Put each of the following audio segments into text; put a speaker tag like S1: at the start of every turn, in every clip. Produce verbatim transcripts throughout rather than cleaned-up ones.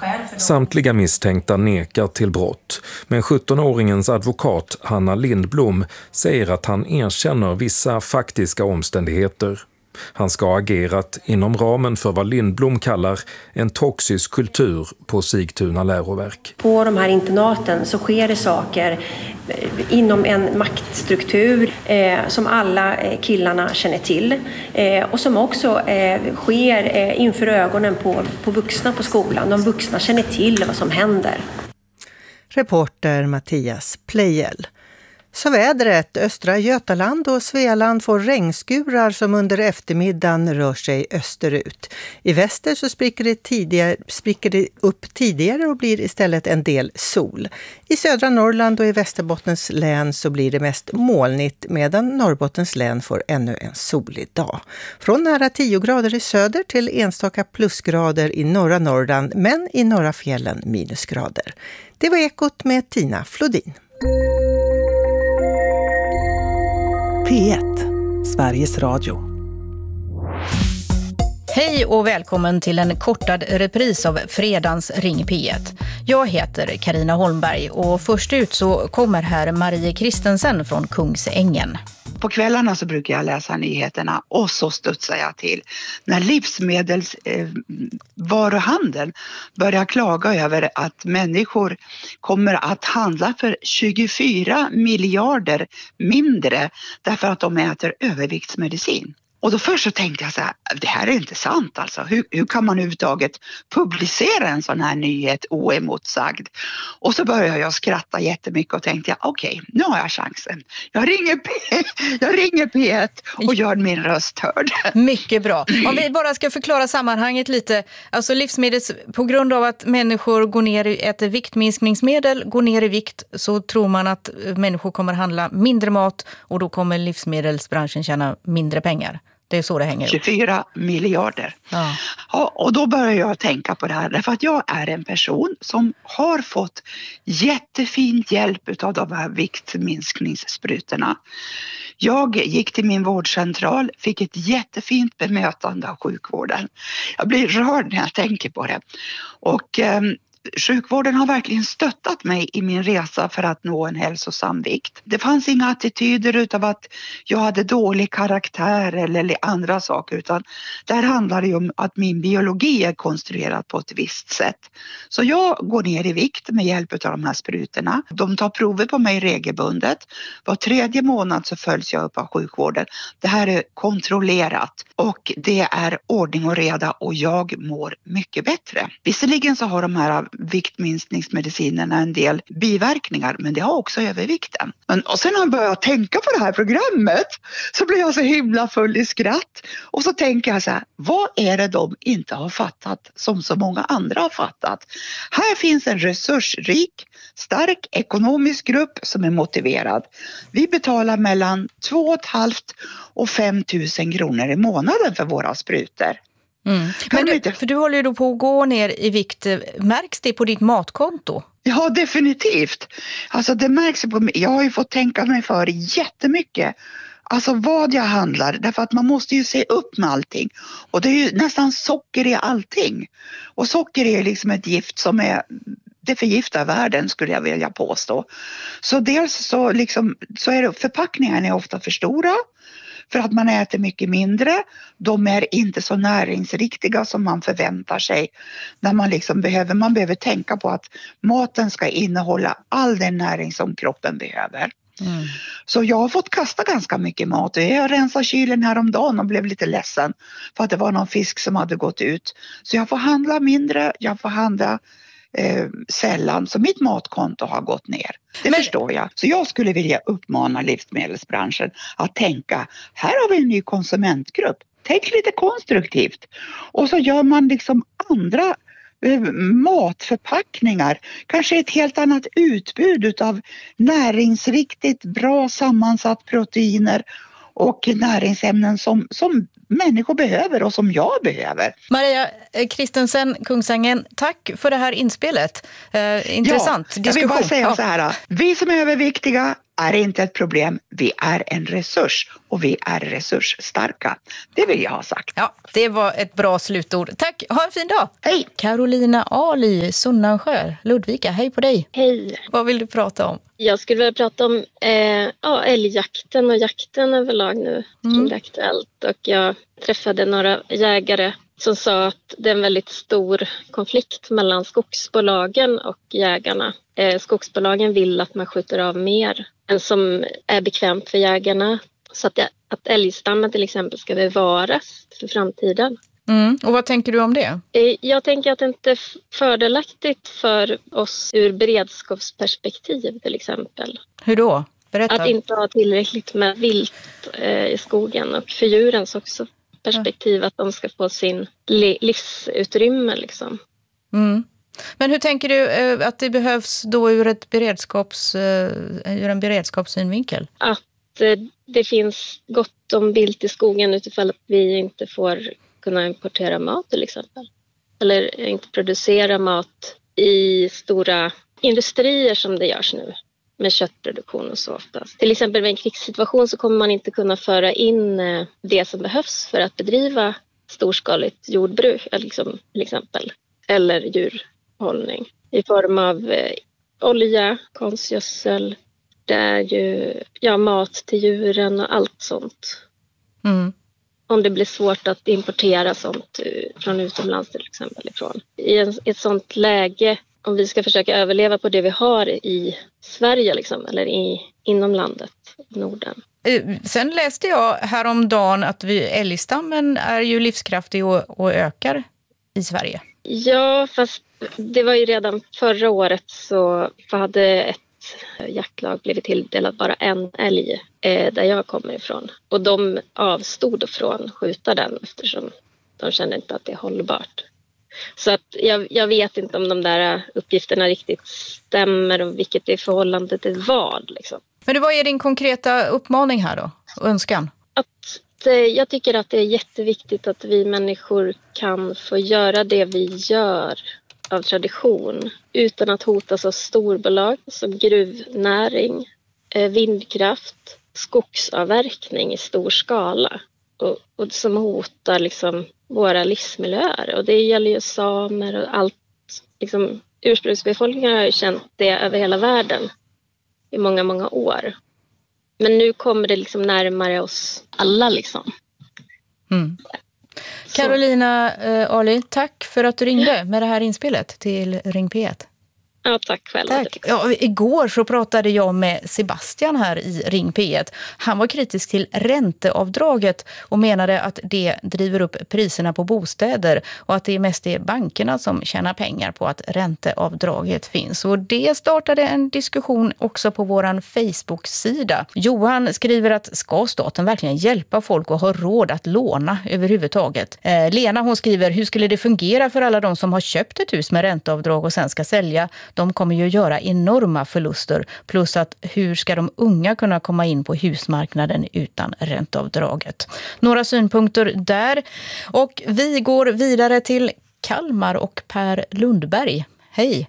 S1: Samtliga misstänkta nekar till brott, men sjuttonåringens advokat Hanna Lindblom säger att han erkänner vissa faktiska omständigheter. Han ska ha agerat inom ramen för vad Lindblom kallar en toxisk kultur på Sigtuna läroverk.
S2: På de här internaten så sker det saker inom en maktstruktur eh, som alla eh, killarna känner till eh, och som också eh, sker eh, inför ögonen på, på vuxna på skolan. De vuxna känner till vad som händer.
S3: Reporter Mattias Plejel. Så vädret, östra Götaland och Svealand får regnskurar som under eftermiddagen rör sig österut. I väster så spricker det, tidigare, spricker det upp tidigare och blir istället en del sol. I södra Norrland och i Västerbottens län så blir det mest molnigt medan Norrbottens län får ännu en solig dag. Från nära tio grader i söder till enstaka plusgrader i norra Norrland men i norra fjällen minusgrader. Det var Ekot med Tina Flodin.
S4: P ett, Sveriges Radio.
S5: Hej och välkommen till en kortad repris av fredagens Ring P ett. Jag heter Carina Holmberg och först ut så kommer här Marie Kristensen från Kungsängen.
S6: På kvällarna så brukar jag läsa nyheterna och så studsar jag till när livsmedelsvaruhandeln eh, börjar klaga över att människor kommer att handla för tjugofyra miljarder mindre därför att de äter överviktsmedicin. Och då först så tänkte jag så här, det här är inte sant alltså. Hur, hur kan man överhuvudtaget publicera en sån här nyhet oemotsagd? Och så började jag skratta jättemycket och tänkte, okej, okay, nu har jag chansen. Jag ringer, P- jag ringer P ett och gör min röst hörd.
S5: Mycket bra. Om vi bara ska förklara sammanhanget lite. Alltså livsmedels, på grund av att människor går ner i ett viktminskningsmedel, går ner i vikt, så tror man att människor kommer handla mindre mat och då kommer livsmedelsbranschen tjäna mindre pengar. Det är så det hänger.
S6: tjugofyra miljarder.
S5: Ja.
S6: Ja, och då börjar jag tänka på det här. Därför att jag är en person som har fått jättefint hjälp av de här viktminskningssprutorna. Jag gick till min vårdcentral, fick ett jättefint bemötande av sjukvården. Jag blir rörd när jag tänker på det. Och eh, sjukvården har verkligen stöttat mig i min resa för att nå en hälsosam vikt. Det fanns inga attityder utav att jag hade dålig karaktär eller andra saker, utan där handlar det om att min biologi är konstruerad på ett visst sätt. Så jag går ner i vikt med hjälp av de här sprutorna. De tar prover på mig regelbundet. Var tredje månad så följs jag upp av sjukvården. Det här är kontrollerat och det är ordning och reda och jag mår mycket bättre. Visserligen så har de här viktminskningsmedicinerna en del biverkningar, men det har också övervikten. Men, och sen när jag började tänka på det här programmet så blev jag så himla full i skratt. Och så tänker jag så här, vad är det de inte har fattat som så många andra har fattat? Här finns en resursrik, stark ekonomisk grupp som är motiverad. Vi betalar mellan två och ett halvt och fem tusen kronor i månaden för våra sprutor.
S5: Mm. Men du, för du håller ju då på att gå ner i vikt. Märks det på ditt matkonto?
S6: Ja, definitivt. Alltså det märks på mig. Jag har ju fått tänka mig för jättemycket. Alltså vad jag handlar. Därför att man måste ju se upp med allting. Och det är ju nästan socker i allting. Och socker är liksom ett gift som är... Det förgiftar världen, skulle jag vilja påstå. Så dels så, liksom, så är det, förpackningarna är ofta för stora. För att man äter mycket mindre. De är inte så näringsriktiga som man förväntar sig. När man liksom behöver, man behöver tänka på att maten ska innehålla all den näring som kroppen behöver. Mm. Så jag har fått kasta ganska mycket mat. Jag rensade kylen häromdagen och blev lite ledsen. För att det var någon fisk som hade gått ut. Så jag får handla mindre, jag får handla eh, sällan. Så mitt matkonto har gått ner. Det Men... förstår jag. Så jag skulle vilja uppmana livsmedelsbranschen att tänka, här har vi en ny konsumentgrupp. Tänk lite konstruktivt. Och så gör man liksom andra eh, matförpackningar. Kanske ett helt annat utbud av näringsriktigt bra sammansatt proteiner och näringsämnen som, som människor behöver och som jag behöver.
S5: Maria Kristensen, Kungsängen, tack för det här inspelet. Eh, intressant
S6: ja,
S5: diskussion.
S6: Jag vill bara säga
S5: ja.
S6: så här. Vi som är överviktiga, är inte ett problem, vi är en resurs och vi är resursstarka. Det vill jag ha sagt.
S5: Ja, det var ett bra slutord. Tack, ha en fin dag.
S6: Hej!
S5: Carolina Ali, Sunnansjö, Ludvika, hej på dig.
S7: Hej.
S5: Vad vill du prata om?
S7: Jag skulle vilja prata om eh, ja, älgjakten och jakten överlag nu. Mm. Det är aktuellt. Och jag träffade några jägare som sa att det är en väldigt stor konflikt mellan skogsbolagen och jägarna. Eh, skogsbolagen vill att man skjuter av mer än som är bekvämt för jägarna. Så att, att älgstammen till exempel ska bevaras för framtiden.
S5: Mm. Och vad tänker du om det?
S7: Eh, jag tänker att det inte är fördelaktigt för oss ur beredskapsperspektiv till exempel.
S5: Hur då? Berätta.
S7: Att inte ha tillräckligt med vilt eh, i skogen och för djurens också perspektiv mm. att de ska få sin li- livsutrymme liksom.
S5: Mm. Men hur tänker du eh, att det behövs då ur, ett beredskaps, eh, ur en beredskapssynvinkel?
S7: Att eh, det finns gott om vilt i skogen utifrån att vi inte får kunna importera mat till exempel. Eller inte producera mat i stora industrier som det görs nu. Med köttproduktion och så oftast. Till exempel vid en krigssituation så kommer man inte kunna föra in det som behövs för att bedriva storskaligt jordbruk liksom, till exempel. Eller djurhållning. I form av eh, olja, konstgödsel. Det är ju ja, mat till djuren och allt sånt. Mm. Om det blir svårt att importera sånt från utomlands till exempel ifrån. I en, ett sånt läge, om vi ska försöka överleva på det vi har i Sverige liksom, eller i, inom landet, Norden.
S5: Sen läste jag häromdagen att vi, älgstammen är ju livskraftig och, och ökar i Sverige.
S7: Ja, fast det var ju redan förra året så hade ett jaktlag blivit tilldelat bara en älg eh, där jag kommer ifrån. Och de avstod från att skjuta den eftersom de kände inte att det är hållbart. Så att jag, jag vet inte om de där uppgifterna riktigt stämmer och vilket är förhållandet är vad. Liksom.
S5: Men vad är din konkreta uppmaning här då? Önskan?
S7: Att, eh, jag tycker att det är jätteviktigt att vi människor kan få göra det vi gör av tradition utan att hotas av storbolag som gruvnäring, eh, vindkraft, skogsavverkning i stor skala. Och, och som hotar liksom våra livsmiljöer. Och det gäller ju samer och allt. Liksom, ursprungsbefolkningen har ju känt det över hela världen i många, många år. Men nu kommer det liksom närmare oss alla liksom.
S5: Mm. Carolina eh, Ali, tack för att du ringde med det här inspelet till Ring P ett.
S7: Ja, tack själv.
S5: Tack. Ja, igår så pratade jag med Sebastian här i Ring P ett. Han var kritisk till ränteavdraget och menade att det driver upp priserna på bostäder och att det mest är bankerna som tjänar pengar på att ränteavdraget finns. Och det startade en diskussion också på våran Facebook-sida. Johan skriver att ska staten verkligen hjälpa folk att ha råd att låna överhuvudtaget? Eh, Lena hon skriver, hur skulle det fungera för alla de som har köpt ett hus med ränteavdrag och sen ska sälja? De kommer ju göra enorma förluster. Plus att hur ska de unga kunna komma in på husmarknaden utan ränteavdraget? Några synpunkter där. Och vi går vidare till Kalmar och Per Lundberg. Hej!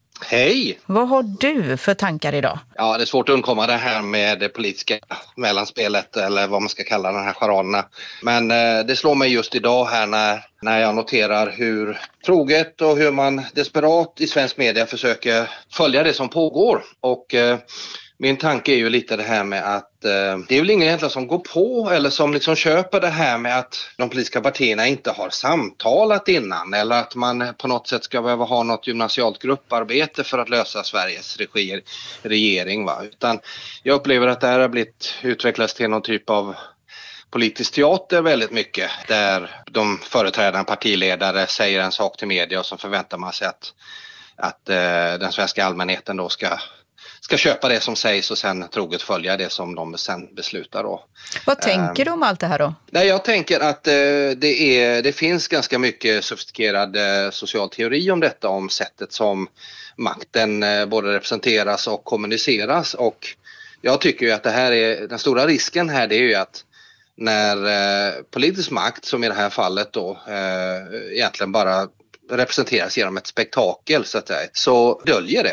S8: Hej!
S5: Vad har du för tankar idag?
S8: Ja, det är svårt att undkomma det här med det politiska mellanspelet eller vad man ska kalla de här charaderna. Men eh, det slår mig just idag här när, när jag noterar hur troget och hur man desperat i svensk media försöker följa det som pågår. Och eh, min tanke är ju lite det här med att eh, det är väl ingen egentligen som går på eller som liksom köper det här med att de politiska partierna inte har samtalat innan eller att man på något sätt ska behöva ha något gymnasialt grupparbete för att lösa Sveriges regi, regering. Va? Utan jag upplever att det här har blivit utvecklats till någon typ av politisk teater väldigt mycket där de företrädande partiledare säger en sak till media och så förväntar man sig att, att eh, den svenska allmänheten då ska ska köpa det som sägs och sen troget följa det som de sen beslutar då.
S5: Vad tänker um, du om allt det här då?
S8: Nej, jag tänker att uh, det, är, det finns ganska mycket sofistikerad uh, social teori om detta, om sättet som makten uh, både representeras och kommuniceras, och jag tycker ju att det här är, den stora risken här det är ju att när uh, politisk makt, som i det här fallet då uh, egentligen bara representeras genom ett spektakel så att säga, så döljer det.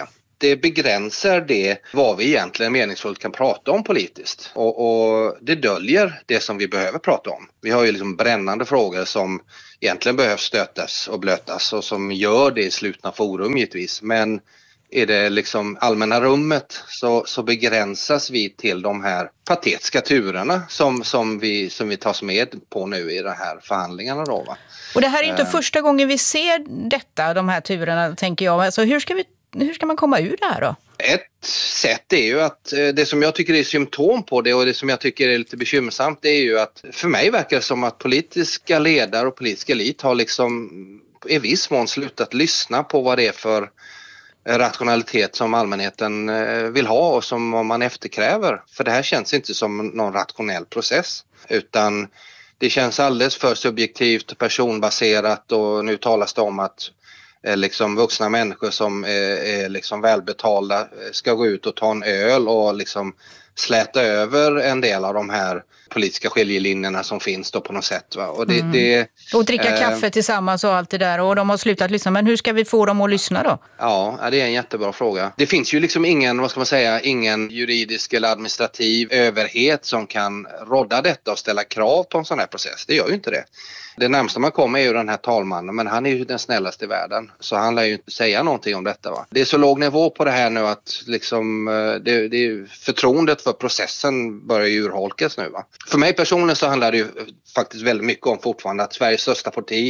S8: det begränsar det vad vi egentligen meningsfullt kan prata om politiskt. Och, och det döljer det som vi behöver prata om. Vi har ju liksom brännande frågor som egentligen behövs stötas och blötas och som gör det i slutna forum givetvis. Men är det liksom allmänna rummet så, så begränsas vi till de här patetiska turerna som, som, vi, som vi tas med på nu i de här förhandlingarna då, va?
S5: Och det här är inte uh, första gången vi ser detta, de här turerna, tänker jag. Alltså, hur ska vi, hur ska man komma ur det här då?
S8: Ett sätt är ju att det som jag tycker är symptom på det och det som jag tycker är lite bekymmersamt, det är ju att för mig verkar det som att politiska ledare och politiska elit har liksom i viss mån slutat lyssna på vad det är för rationalitet som allmänheten vill ha och som man efterkräver. För det här känns inte som någon rationell process, utan det känns alldeles för subjektivt och personbaserat, och nu talas det om att eh, liksom vuxna människor som är, är liksom välbetalda ska gå ut och ta en öl och liksom släta över en del av de här politiska skiljelinjerna som finns då på något sätt. Va? Och, det,
S5: mm.
S8: det,
S5: och dricka
S8: eh,
S5: kaffe tillsammans och allt det där, och de har slutat lyssna. Men hur ska vi få dem att lyssna då?
S8: Ja, det är en jättebra fråga. Det finns ju liksom ingen, vad ska man säga, ingen juridisk eller administrativ överhet som kan rodda detta och ställa krav på en sån här process. Det gör ju inte det. Det närmsta man kommer är ju den här talmannen, men han är ju den snällaste i världen. Så han lär ju inte säga någonting om detta. Va? Det är så låg nivå på det här nu att liksom, det, det är förtroendet för processen börjar ju urholkas nu. Va? För mig personligen så handlar det ju faktiskt väldigt mycket om fortfarande att Sveriges största parti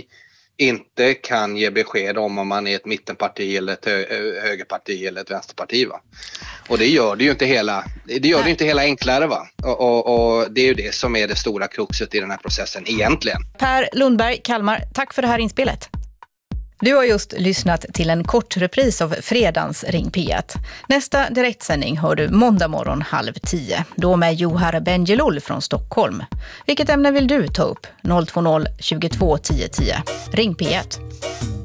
S8: inte kan ge besked om om man är ett mittenparti eller ett hö- högerparti eller ett vänsterparti. Va? Och det gör det ju inte hela, det gör det inte hela enklare. Va? Och, och, och det är ju det som är det stora kruxet i den här processen egentligen.
S5: Per Lundberg, Kalmar, tack för det här inspelet. Du har just lyssnat till en kort repris av fredagens Ring P ett. Nästa direktsändning hör du måndag morgon halv tio. Då med Johar Bendjelloul från Stockholm. Vilket ämne vill du ta upp? noll två noll tjugotvå tio tio. Ring P ett.